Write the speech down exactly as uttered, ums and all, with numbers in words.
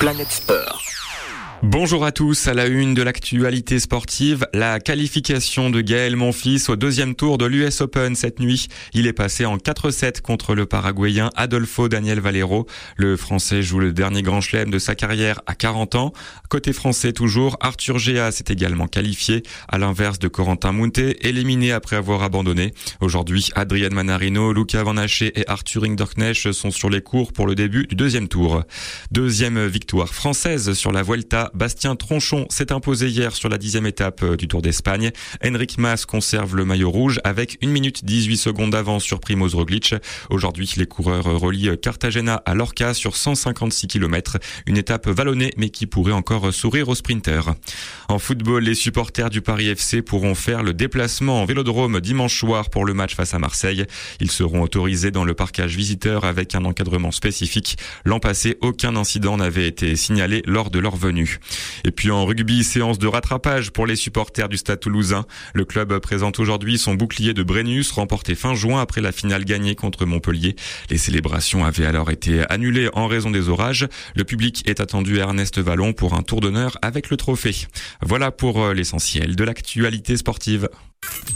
Planète Sport. Bonjour à tous, à la une de l'actualité sportive, la qualification de Gaël Monfils au deuxième tour de l'U S Open cette nuit. Il est passé en quatre sept contre le Paraguayen Adolfo Daniel Valero. Le Français joue le dernier grand chelem de sa carrière à quarante ans. Côté français toujours, Arthur Géas s'est également qualifié, à l'inverse de Corentin Moutet, éliminé après avoir abandonné. Aujourd'hui, Adrian Manarino, Luca Van Haché et Arthur Hinderknecht sont sur les cours pour le début du deuxième tour. Deuxième victoire française sur la Vuelta. Bastien Tronchon s'est imposé hier sur la dixième étape du Tour d'Espagne. Enric Mas conserve le maillot rouge avec une minute dix-huit secondes d'avance sur Primož Roglič. Aujourd'hui, les coureurs relient Cartagena à Lorca sur cent cinquante-six kilomètres. Une étape vallonnée mais qui pourrait encore sourire aux sprinters. En football, les supporters du Paris F C pourront faire le déplacement en vélodrome dimanche soir pour le match face à Marseille. Ils seront autorisés dans le parcage visiteur avec un encadrement spécifique. L'an passé, aucun incident n'avait été signalé lors de leur venue. Et puis en rugby, séance de rattrapage pour les supporters du Stade Toulousain. Le club présente aujourd'hui son bouclier de Brennus, remporté fin juin après la finale gagnée contre Montpellier. Les célébrations avaient alors été annulées en raison des orages. Le public est attendu à Ernest Vallon pour un tour d'honneur avec le trophée. Voilà pour l'essentiel de l'actualité sportive.